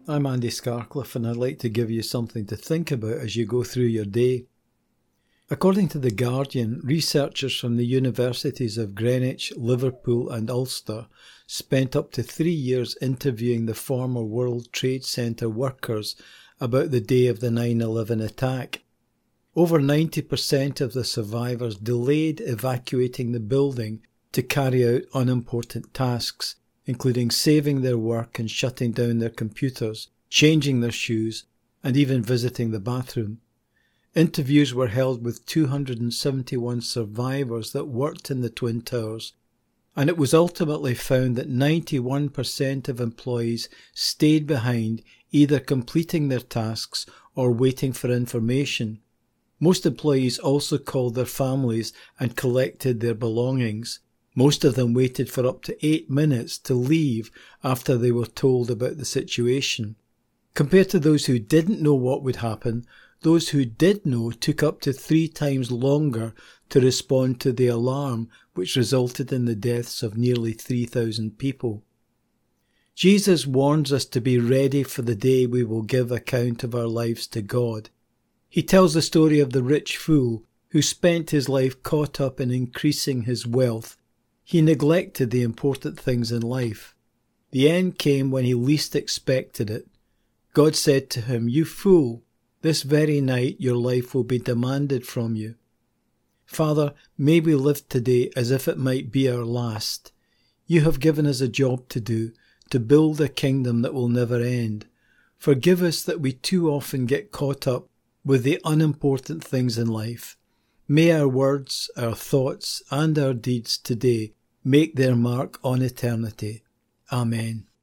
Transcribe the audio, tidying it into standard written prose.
I'm Andy Scarcliffe, and I'd like to give you something to think about as you go through your day. According to The Guardian, researchers from the universities of Greenwich, Liverpool and Ulster spent up to 3 years interviewing the former World Trade Center workers about the day of the 9/11 attack. Over 90% of the survivors delayed evacuating the building to carry out unimportant tasks, including saving their work and shutting down their computers, changing their shoes, and even visiting the bathroom. Interviews were held with 271 survivors that worked in the Twin Towers, and it was ultimately found that 91% of employees stayed behind, either completing their tasks or waiting for information. Most employees also called their families and collected their belongings. Most of them waited for up to 8 minutes to leave after they were told about the situation. Compared to those who didn't know what would happen, those who did know took up to 3 times longer to respond to the alarm, which resulted in the deaths of nearly 3,000 people. Jesus warns us to be ready for the day we will give account of our lives to God. He tells the story of the rich fool who spent his life caught up in increasing his wealth. He neglected the important things in life. The end came when he least expected it. God said to him, "You fool, this very night your life will be demanded from you." Father, may we live today as if it might be our last. You have given us a job to do, to build a kingdom that will never end. Forgive us that we too often get caught up with the unimportant things in life. May our words, our thoughts, and our deeds today make their mark on eternity. Amen.